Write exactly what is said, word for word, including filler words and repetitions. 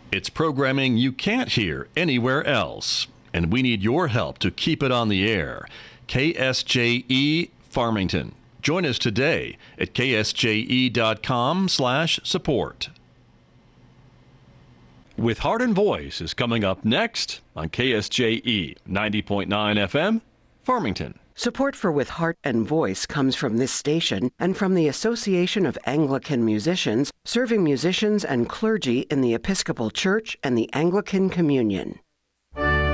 It's programming you can't hear anywhere else, and we need your help to keep it on the air. K S J E Farmington. Join us today at K S J E dot com slash support. With Heart and Voice is coming up next on K S J E ninety point nine F M, Farmington. Support for With Heart and Voice comes from this station and from the Association of Anglican Musicians, serving musicians and clergy in the Episcopal Church and the Anglican Communion.